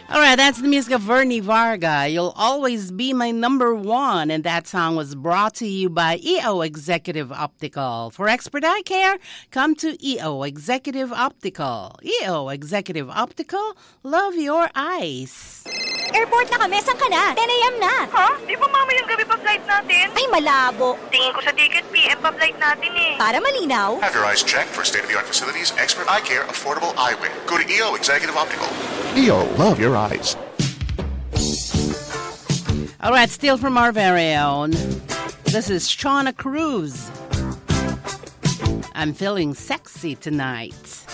All right, that's the music of Vernie Varga. You'll always be my number one. And that song was brought to you by EO Executive Optical. For expert eye care, come to EO Executive Optical. EO Executive Optical, love your eyes. Airport na kami. Saan ka na? 10 a.m. na. Ha? Di ba mamayang gabi pa flight natin? Ay, malabo. Tingin ko sa ticket, PM pa flight natin eh. Para malinaw. Have your eyes checked for state-of-the-art facilities, expert eye care, affordable eyewear. Go to EO Executive Optical. EO, love your eyes. All right, still from our very own. This is Shauna Cruz. I'm feeling sexy tonight.